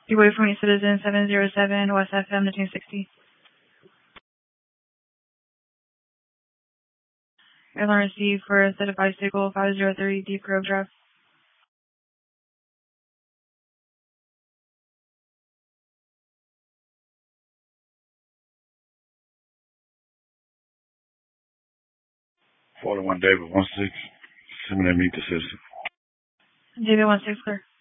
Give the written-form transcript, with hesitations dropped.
Away from East Citizen 707 West FM 1960. Airline received for a set of bicycle 503 Deep Grove Drive. David 16, disseminate meet the citizen. David 16 clear.